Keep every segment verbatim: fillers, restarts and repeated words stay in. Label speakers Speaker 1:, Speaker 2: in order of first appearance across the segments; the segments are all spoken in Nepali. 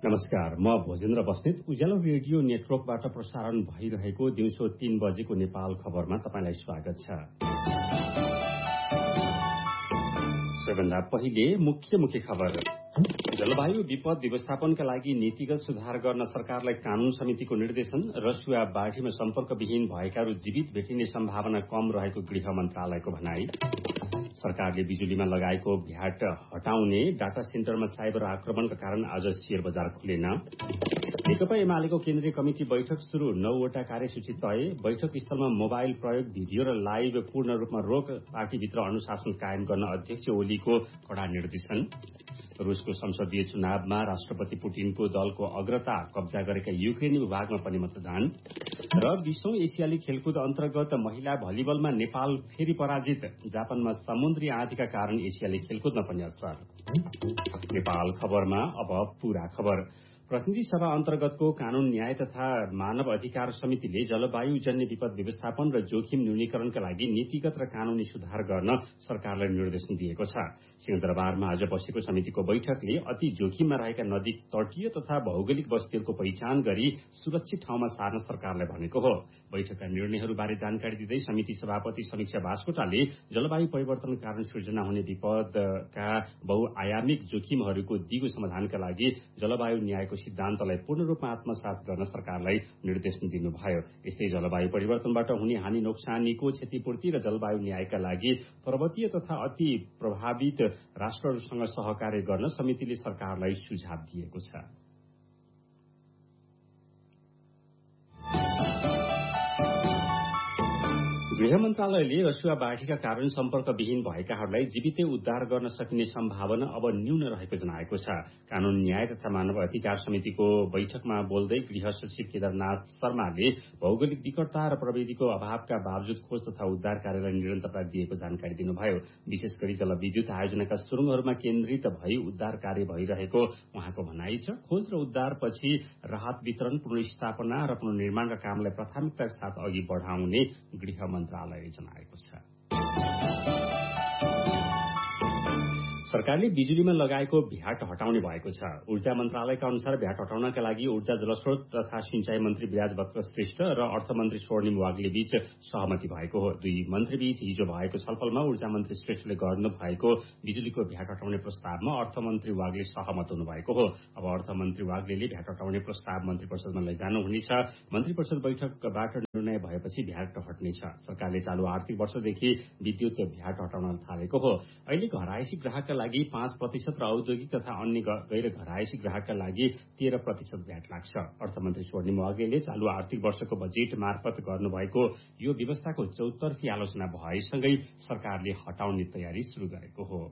Speaker 1: नमस्कार, म भोजेन्द्र बस्नेत उज्यालो रेडियो नेटवर्कबाट प्रसारण भइरहेको दिउँसो तीन बजेको नेपाल खबरमा तपाईंलाई स्वागत छ। सबैभन्दा पहिले मुख्य मुख्य खबर। जलवायु विपद व्यवस्थापनका लागि नीतिगत सुधार गर्न सरकारलाई कानून समितिको निर्देशन। रसुवा बाढीमा सम्पर्कविहीन भएकाहरू जीवित भेटिने सम्भावना कम रहेको गृह मन्त्रालयको भनाई। सरकारले बिजुलीमा लगाएको भ्याट हटाउने। डाटा सेन्टरमा साइबर आक्रमणका कारण आज शेयर बजार खुलेन। नेकपा एमालेको केन्द्रीय कमिटी बैठक शुरू। नौवटा कार्यसूची तय। बैठक स्थलमा मोबाइल प्रयोग, भिडियो र लाइभ पूर्ण रूपमा रोक। पार्टीभित्र अनुशासन कायम गर्न अध्यक्ष ओलीको कड़ा निर्देशन। रूसको संसदीय चुनावमा राष्ट्रपति पुटिनको दलको अग्रता। कब्जा गरेका युक्रेनी विभागमा पनि मतदान। र बीसौं एसियाली खेलकुद अन्तर्गत महिला भलिबलमा नेपाल फेरि पराजित। जापानमा समुद्री आँधीका कारण एसियाली खेलकुदमा पनि असर। नेपाल खबरमा अब पूरा खबर। प्रतिनिधि सभा अन्तर्गतको कानून न्याय तथा मानव अधिकार समितिले जलवायु जन्य विपद व्यवस्थापन र जोखिम न्यूनीकरणका लागि नीतिगत र कानूनी सुधार गर्न सरकारलाई निर्देशन दिएको छ। सिंहदरबारमा आज बसेको समितिको बैठकले अति जोखिममा रहेका नदी तटीय तथा भौगोलिक बस्तीहरूको पहिचान गरी सुरक्षित ठाउँमा सार्न सरकारलाई भनेको हो। बैठकका निर्णयहरूबारे जानकारी दिँदै समिति सभापति समीक्षा बास्कोटाले जलवायु परिवर्तन कारण सृजना हुने विपदका बहुआयामिक जोखिमहरूको दिगो समाधानका लागि जलवायु न्यायको सिद्धान्तलाई पूर्ण रूपमा आत्मसात गर्न सरकारलाई निर्देशन दिनुभयो। यस्तै जलवायु परिवर्तनबाट हुने हानि नोक्सानीको क्षतिपूर्ति र जलवायु न्यायका लागि पर्वतीय तथा अति प्रभावित राष्ट्रहरूसँग सहकार्य गर्न समितिले सरकारलाई सुझाव दिएको छ। गृह मन्त्रालयले रसुवा बाढीका कारण सम्पर्कविहीन भएकाहरूलाई जीवितै उद्धार गर्न सकिने सम्भावना अब न्यून रहेको जनाएको छ। कानून न्याय तथा मानव अधिकार समितिको बैठकमा बोल्दै गृह सचिव केदारनाथ शर्माले भौगोलिक विकटता र प्रविधिको अभावका बावजुद खोज तथा उद्धार कार्यलाई निरन्तरता दिएको जानकारी दिनुभयो। विशेष गरी जलविद्युत आयोजनाका सुरुङहरूमा केन्द्रित भई उद्धार कार्य भइरहेको उहाँको भनाइ छ। खोज र उद्धारपछि राहत वितरण, पुनर्स्थापना र पुनर्निर्माणका कामलाई प्राथमिकताका साथ अघि बढ़ाउने गृह मन्त्रालयले जनाएको छ। सरकारले बिजुलीमा लगाएको भ्याट हटाउने भएको छ। ऊर्जा मन्त्रालयका अनुसार भ्याट हटाउनका लागि ऊर्जा जलस्रोत तथा सिंचाई मन्त्री विराजभद्र श्रेष्ठ र अर्थमन्त्री स्वर्णिम वाग्ले बीच सहमति भएको हो। दुई मन्त्रीबीच हिजो भएको छलफलमा ऊर्जा मन्त्री श्रेष्ठले गर्नु भएको बिजुलीको भ्याट हटाउने प्रस्तावमा अर्थमन्त्री वाग्ले सहमत हुनुभएको हो। अब अर्थमन्त्री वाग्लेले भ्याट हटाउने प्रस्ताव मन्त्री परिषदमा लैजानु हुनेछ। मन्त्री परिषद बैठकबाट निर्णय भएपछि भ्याट हट्नेछ। सरकारले चालू आर्थिक वर्षदेखि विद्युत भ्याट हटाउन थालेको हो। अहिले घरायसी ग्राहकका लागि पाँच प्रतिशत र औद्योगिक तथा अन्य गैर घरायसी ग्राहकका लागि तेह्र प्रतिशत भ्याट लाग्छ। अर्थमन्त्री स्वर्णिम वाग्लेले चालू आर्थिक वर्षको बजेट मार्फत गर्नुभएको यो व्यवस्थाको चौतर्फी आलोचना भएसँगै सरकारले हटाउने तयारी शुरू गरेको हो।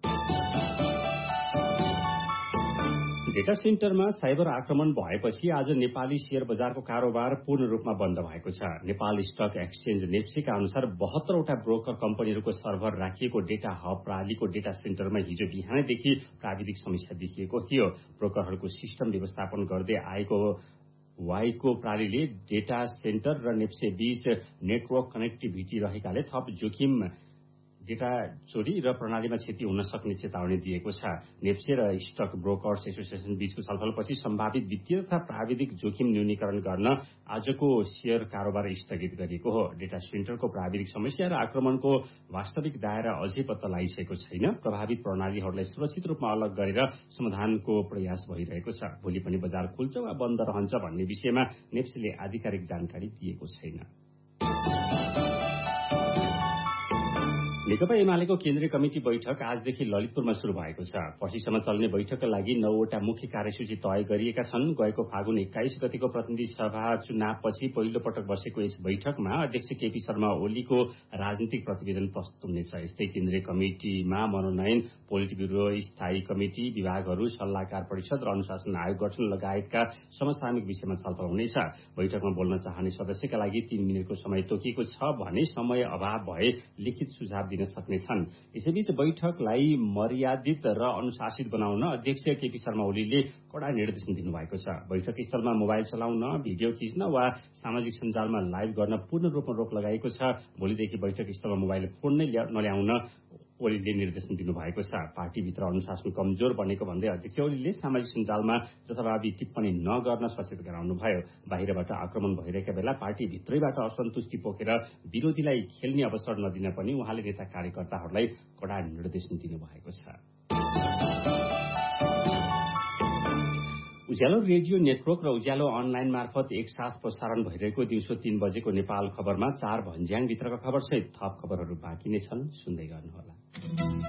Speaker 1: डेटा सेन्टरमा साइबर आक्रमण भएपछि आज नेपाली शेयर बजारको कारोबार पूर्ण रूपमा बन्द भएको छ। नेपाल स्टक एक्सचेन्ज नेप्सीका अनुसार बहत्तरवटा ब्रोकर कम्पनीहरूको सर्भर राखिएको डेटा हब प्रणालीको डेटा सेन्टरमा हिजो बिहानैदेखि प्राविधिक समस्या देखिएको थियो। ब्रोकरहरूको सिस्टम व्यवस्थापन गर्दै आएको वाइको प्रणालीले डेटा सेन्टर र नेप्से बीच नेटवर्क कनेक्टिभिटी रहेकाले थप जोखिम डेटा चोरी र प्रणालीमा क्षति हुन सक्ने चेतावनी दिएको छ। नेप्से र स्टक ब्रोकर्स एसोसिएसन बीचको छलफलपछि सम्भावित वित्तीय तथा प्राविधिक जोखिम न्यूनीकरण गर्न आजको शेयर कारोबार स्थगित गरिएको हो। डेटा सेन्टरको प्राविधिक समस्या र आक्रमणको वास्तविक दायरा अझै पत्ता लगाइसकेको छैन। प्रभावित प्रणालीहरूलाई सुरक्षित रूपमा अलग गरेर समाधानको प्रयास भइरहेको छ। भोलि पनि बजार खुल्छ वा बन्द रहन्छ भन्ने विषयमा नेप्सेले आधिकारिक जानकारी दिएको छैन। नेकपा एमालेको केन्द्रीय कमिटी बैठक आजदेखि ललितपुरमा शुरू भएको छ। पर्सिसम्म चल्ने बैठकका लागि नौवटा मुख्य कार्यसूची तय गरिएका छन्। गएको फागुन एक्काइस गतिको प्रतिनिधि सभा चुनावपछि पहिलो पटक बसेको यस बैठकमा अध्यक्ष केपी शर्मा ओलीको राजनीतिक प्रतिवेदन प्रस्तुत हुनेछ। यस्तै केन्द्रीय कमिटिमा मनोनयन, पोलिट ब्यूरो, स्थायी कमिटी, विभागहरू, सल्लाहकार परिषद र अनुशासन आयोग गठन लगायतका समसामयिक विषयमा छलफल हुनेछ। बैठकमा बोल्न चाहने सदस्यका लागि तीन मिनटको समय तोकिएको छ भने समय अभाव भए लिखित सुझाव दिन सक्नेछन्। यसैबीच बैठकलाई मर्यादित र अनुशासित बनाउन अध्यक्ष केपी शर्मा ओलीले कड़ा निर्देशन दिनुभएको छ। बैठक स्थलमा मोबाइल चलाउन, भिडियो खिच्न वा सामाजिक सञ्जालमा लाइभ गर्न पूर्ण रूपमा रोक लगाइएको छ। भोलिदेखि बैठक स्थलमा मोबाइल फोन नै नल्याउन ओलीले निर्देशन दिनुभएको छ। पार्टीभित्र अनुशासन कमजोर बनेको भन्दै अध्यक्ष ओलीले सामाजिक सञ्जालमा जथाभावी टिप्पणी नगर्न सचेत गराउनुभयो। बाहिरबाट आक्रमण भइरहेका बेला पार्टीभित्रैबाट असन्तुष्टि पोखेर विरोधीलाई खेल्ने अवसर नदिन पनि उहाँले नेता कार्यकर्ताहरूलाई कडा निर्देशन दिनुभएको छ। उज्यालो रेडियो नेटवर्क र उज्यालो अनलाइन मार्फत एकसाथ प्रसारण भइरहेको दिउँसो तीन बजेको नेपाल खबरमा चार भन्ज्याङभित्रका खबर सहित थप खबरहरू बाँकी नै छन्, सुन्दै गर्नुहोला।